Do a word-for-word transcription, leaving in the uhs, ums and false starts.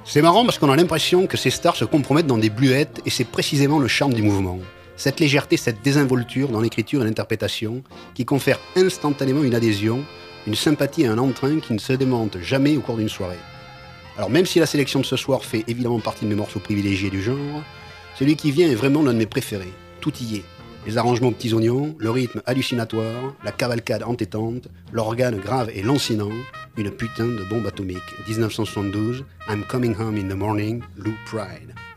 C'est marrant parce qu'on a l'impression que ces stars se compromettent dans des bluettes et c'est précisément le charme du mouvement. Cette légèreté, cette désinvolture dans l'écriture et l'interprétation qui confère instantanément une adhésion, une sympathie et un entrain qui ne se démentent jamais au cours d'une soirée. Alors même si la sélection de ce soir fait évidemment partie de mes morceaux privilégiés du genre, celui qui vient est vraiment l'un de mes préférés. Tout y est. Les arrangements aux petits oignons, le rythme hallucinatoire, la cavalcade entêtante, l'organe grave et lancinant, une putain de bombe atomique. dix-neuf cent soixante-douze, I'm coming home in the morning, Lou Pride.